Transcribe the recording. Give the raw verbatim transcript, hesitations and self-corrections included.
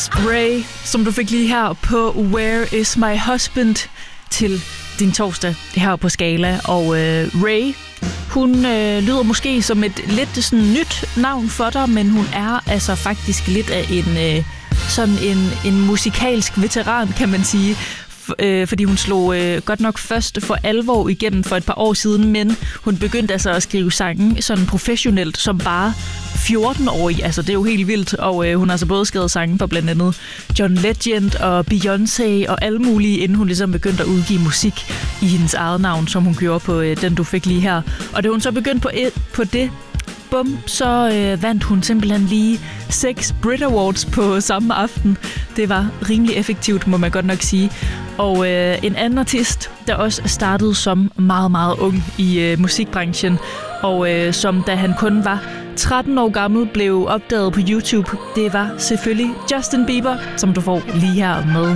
Ray, som du fik lige her på Where Is My Husband til din torsdag her på Skala. Og øh, Ray, hun øh, lyder måske som et lidt sådan nyt navn for dig, men hun er altså faktisk lidt af en, øh, sådan en, en musikalsk veteran, kan man sige. Øh, fordi hun slog øh, godt nok først for alvor igennem for et par år siden, men hun begyndte altså at skrive sange sådan professionelt som bare fjorten-årig. Altså, det er jo helt vildt, og øh, hun har altså både skrevet sange for blandt andet John Legend og Beyoncé og alle mulige, inden hun ligesom begyndte at udgive musik i hendes eget navn, som hun gjorde på øh, den, du fik lige her. Og da hun så begyndte på, et, på det, bum, så øh, vandt hun simpelthen lige seks Brit Awards på samme aften. Det var rimelig effektivt, må man godt nok sige. Og øh, en anden artist, der også startede som meget, meget ung i øh, musikbranchen, og øh, som da han kun var tretten år gammel blev opdaget på YouTube, det var selvfølgelig Justin Bieber, som du får lige her med